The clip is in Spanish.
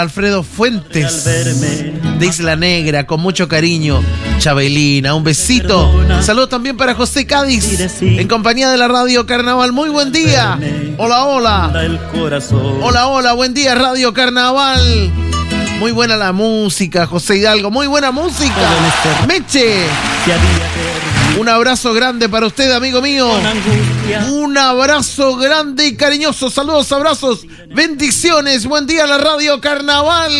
Alfredo Fuentes de Isla Negra, con mucho cariño. Chabelina, un besito. Saludos también para José Cádiz, en compañía de la Radio Carnaval. Muy buen día. Hola, hola. Hola, hola, buen día, Radio Carnaval. Muy buena la música, José Hidalgo. Muy buena música. Meche. Un abrazo grande para usted, amigo mío. Un abrazo grande y cariñoso. Saludos, abrazos, bendiciones. Buen día, la Radio Carnaval.